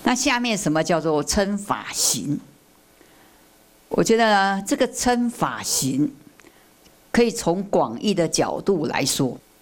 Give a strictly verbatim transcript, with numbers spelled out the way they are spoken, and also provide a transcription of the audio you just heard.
那下面什么叫做称法行？我觉得这个称法行可以从广义的角度来说，